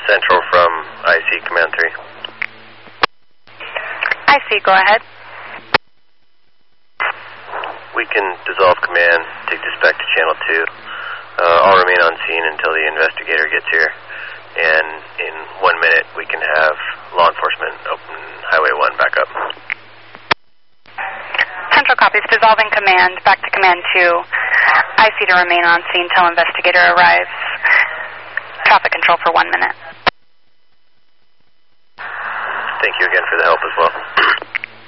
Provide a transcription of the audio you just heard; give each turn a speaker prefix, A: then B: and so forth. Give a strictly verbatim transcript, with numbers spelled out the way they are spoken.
A: Central from I C Command three.
B: I C, go ahead.
A: We can dissolve command, take dispatch to Channel two. Uh, I'll remain on scene until the investigator gets here. And in one minute, we can have law enforcement open Highway one back up.
B: Central copies, dissolving command, back to Command two. I C to remain on scene till investigator arrives. Traffic control for one minute.
A: Thank you again for the help as well.